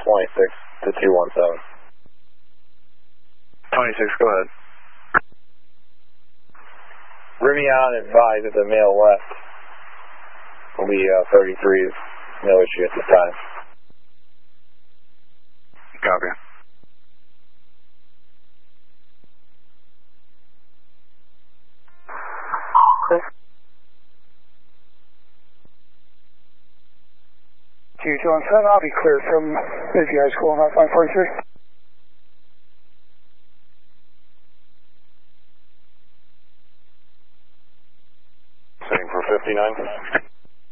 26 to 217. 26, go ahead. Rimion advised that the male left will be 33s. No issue at this time. Copy. Q217, I'll be cleared from Bisbee High School on Line 43. Sitting for 59.